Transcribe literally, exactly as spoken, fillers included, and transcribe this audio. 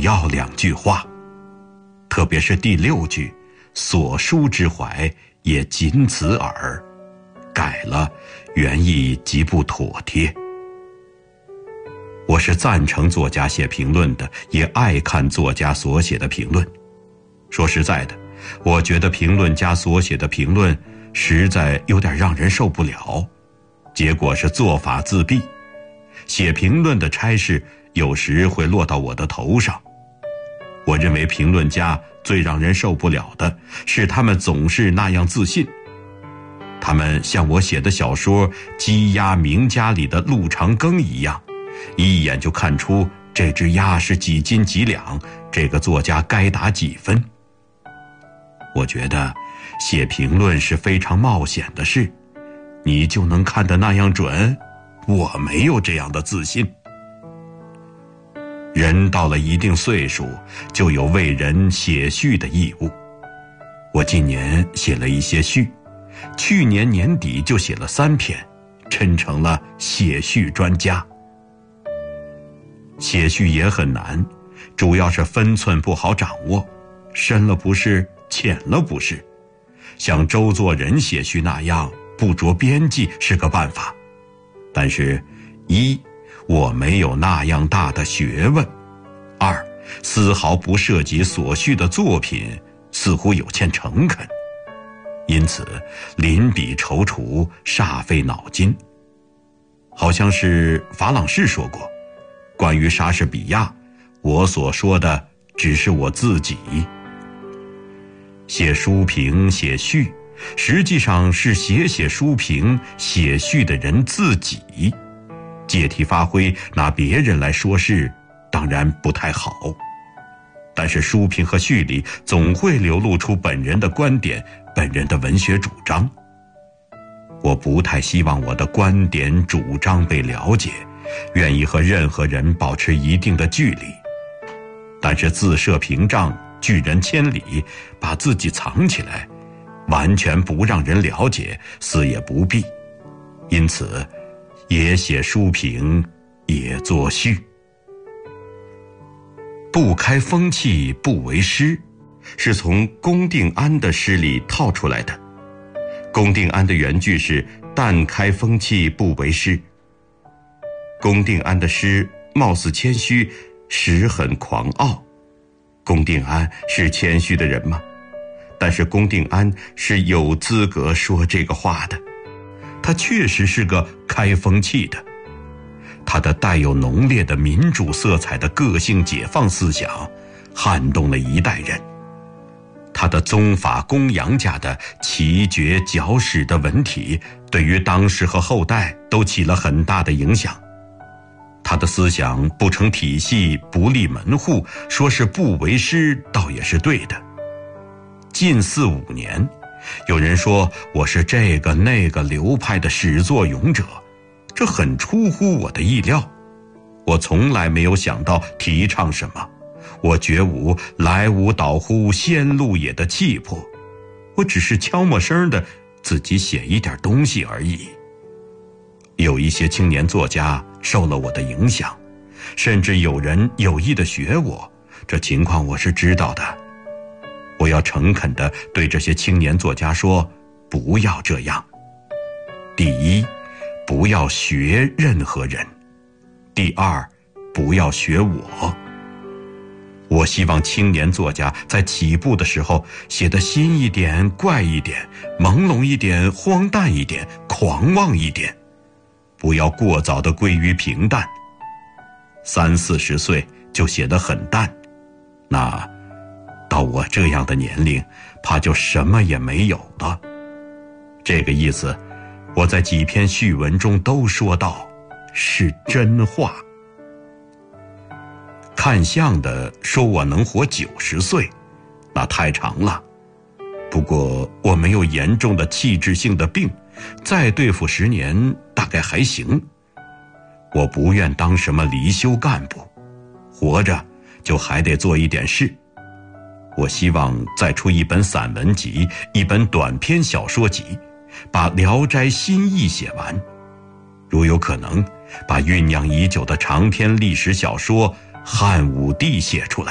要两句话，特别是第六句所书之怀也仅此耳，改了原意极不妥帖。我是赞成作家写评论的，也爱看作家所写的评论。说实在的，我觉得评论家所写的评论实在有点让人受不了，结果是做法自毙。写评论的差事有时会落到我的头上。我认为评论家最让人受不了的是他们总是那样自信，他们像我写的小说《鸡鸭名家》里的陆长庚一样，一眼就看出这只鸭是几斤几两，这个作家该打几分。我觉得写评论是非常冒险的事，你就能看得那样准？我没有这样的自信。人到了一定岁数，就有为人写序的义务。我今年写了一些序，去年年底就写了三篇，真成了写序专家。写序也很难，主要是分寸不好掌握，深了不是，浅了不是。像周作人写序那样不着边际是个办法，但是一我没有那样大的学问，二丝毫不涉及所序的作品，似乎有欠诚恳，因此临笔踌躇，煞费脑筋。好像是法朗士说过，关于莎士比亚，我所说的只是我自己。写书评写序实际上是写写书评写序的人自己，借题发挥拿别人来说事当然不太好，但是书评和序里总会流露出本人的观点，本人的文学主张。我不太希望我的观点主张被了解，愿意和任何人保持一定的距离，但是自设屏障，拒人千里，把自己藏起来，完全不让人了解，死也不必。因此也写书评，也作序。不开风气不为师，是从龚定安的诗里套出来的。龚定安的原句是但开风气不为师。龚定安的诗貌似谦虚，实很狂傲。龚定安是谦虚的人吗？但是龚定安是有资格说这个话的，他确实是个开风气的。他的带有浓烈的民主色彩的个性解放思想撼动了一代人，他的宗法公杨家的奇绝矫史的文体对于当时和后代都起了很大的影响。他的思想不成体系，不立门户，说是不为师倒也是对的。近四五年，有人说我是这个那个流派的始作俑者，这很出乎我的意料。我从来没有想到提倡什么，我绝无来无导乎先路也的气魄，我只是悄默声的自己写一点东西而已。有一些青年作家受了我的影响，甚至有人有意的学我，这情况我是知道的。我要诚恳地对这些青年作家说，不要这样。第一，不要学任何人；第二，不要学我。我希望青年作家在起步的时候写得新一点，怪一点，朦胧一点，荒诞一点，狂妄一点，不要过早地归于平淡。三四十岁就写得很淡，那到我这样的年龄，怕就什么也没有了。这个意思我在几篇序文中都说到，是真话。看相的说我能活九十岁，那太长了。不过我没有严重的器质性的病，再对付十年大概还行。我不愿当什么离休干部，活着就还得做一点事。我希望再出一本散文集，一本短篇小说集，把《聊斋新译》写完，如有可能，把酝酿已久的长篇历史小说《汉武帝》写出来。